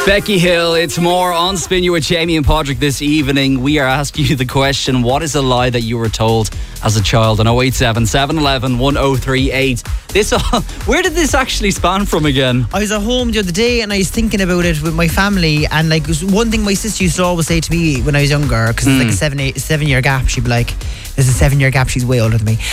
Becky Hill, it's more on Spin You with Jamie and Padraig this evening. We are asking you the question, what is a lie that you were told as a child? On 087 711 1038. Where did this actually span from again? I was at home the other day and I was thinking about it with my family, and like one thing my sister used to always say to me when I was younger, because it's like a 7-year gap, she'd be like, there's a 7-year gap, she's way older than me.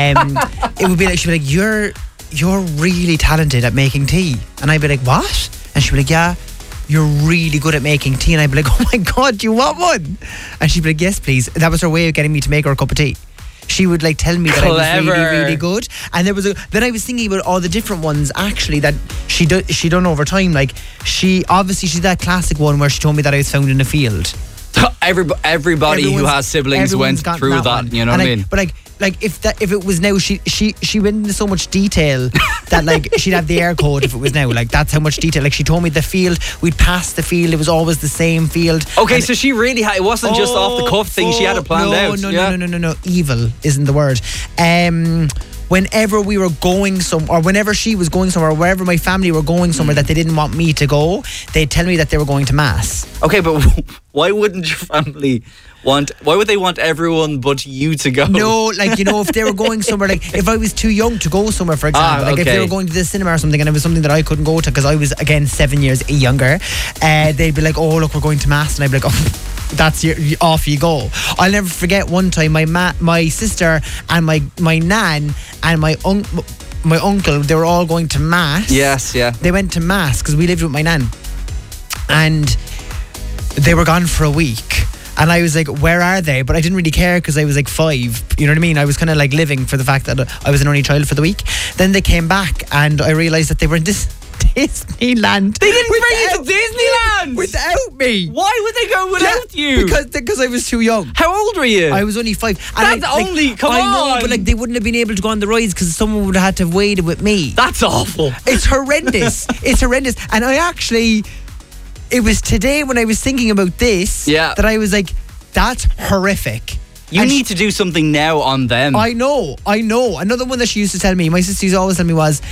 It would be like, she'd be like, you're really talented at making tea. And I'd be like, what? And she'd be like, yeah, you're really good at making tea. And I'd be like, oh my God, do you want one? And she'd be like, yes, please. That was her way of getting me to make her a cup of tea. She would like tell me that I was really, really good. And then I was thinking about all the different ones actually that she done over time. Like she's that classic one where she told me that I was found in a field. Everybody who has siblings went through that, you know what I mean? But like if it was now, she went into so much detail that like she'd have the air code if it was now. Like that's how much detail. Like she told me the field, we'd pass the field, it was always the same field. Okay, so she really had, it wasn't just off the cuff thing, she had it planned out. No. Evil isn't the word. Whenever we were going somewhere, or whenever she was going somewhere, or wherever my family were going somewhere that they didn't want me to go, they'd tell me that they were going to mass. Okay, but why wouldn't your family why would they want everyone but you to go? No, like, you know, if they were going somewhere, like if I was too young to go somewhere, for example, like if they were going to the cinema or something and it was something that I couldn't go to because I was, again, 7 years younger, they'd be like, oh, look, we're going to mass. And I'd be like, oh, that's off you go. I'll never forget one time my sister and my nan and my uncle, they were all going to mass. Yes, yeah. They went to mass because we lived with my nan, and they were gone for a week. And I was like, where are they? But I didn't really care because I was like 5. You know what I mean? I was kind of like living for the fact that I was an only child for the week. Then they came back and I realised that they were in Disneyland. They didn't bring you to Disneyland! Without me. Why would they go without you? Because I was too young. How old were you? I was only 5. And Come on! I know, but like they wouldn't have been able to go on the rides because someone would have had to have waited with me. That's awful. It's horrendous. It's horrendous. And it was today when I was thinking about this that I was like, that's horrific. You need to do something now on them. I know. Another one that she used to tell me, my sister used to always tell me was,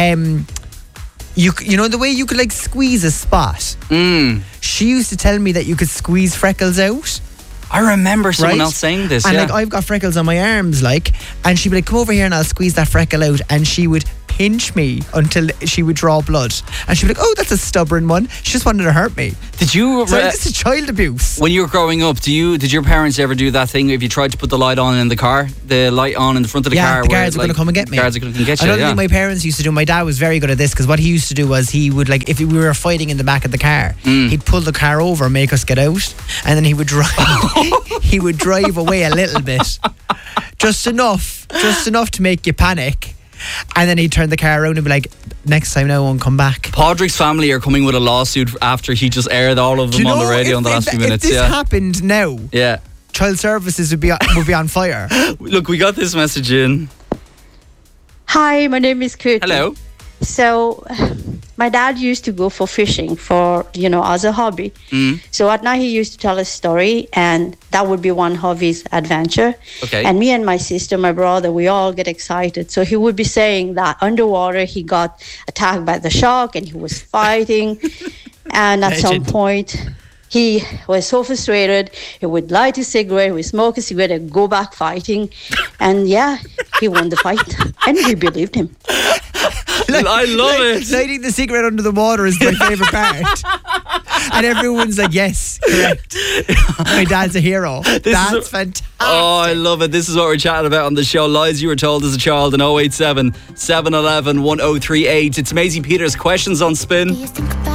you know the way you could like squeeze a spot? She used to tell me that you could squeeze freckles out. I remember someone else saying this. And like I've got freckles on my arms, like, and she'd be like, come over here and I'll squeeze that freckle out, and she would pinch me until she would draw blood, and she'd be like, oh, that's a stubborn one, she just wanted to hurt me. Did you this is child abuse. When you were growing up, did your parents ever do that thing if you tried to put the light on in the car, the light on in the front of the car? The guards are going to come and get me. Guards are going to come get you. Another thing my parents used to do, my dad was very good at this, because what he used to do was he would, like, if we were fighting in the back of the car, he'd pull the car over and make us get out, and then he would drive away a little bit, just enough to make you panic. And then he'd turn the car around and be like, next time now I won't come back. Padraig's family are coming with a lawsuit after he just aired all of them on the radio in the last few minutes. If this happened now, child services would be on fire. Look, we got this message in. Hi, my name is Kurt. Hello. So my dad used to go for fishing as a hobby. So at night he used to tell a story, and that would be one of his adventure. Okay. And me and my sister, my brother, we all get excited. So he would be saying that underwater he got attacked by the shark and he was fighting. And at some point he was so frustrated, he would light a cigarette, he would smoke a cigarette and go back fighting. And he won the fight. And we believed him. I love it. Lighting the cigarette under the water is my favourite part. And everyone's like, yes, correct. My dad's a hero. That's fantastic. Oh, I love it. This is what we're chatting about on the show. Lies you were told as a child in 087 711 1038. It's Maisie Peters' Questions on Spin.